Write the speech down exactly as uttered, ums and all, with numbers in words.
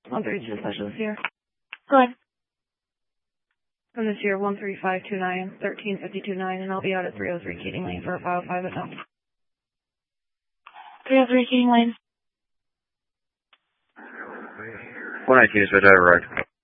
one three two specialist here. Go ahead. From this year, one three five two nine, thirteen fifty-two nine, and I'll be out at three oh three Keating Lane for a five oh five at night. three oh three Keating Lane. one nineteen is red override.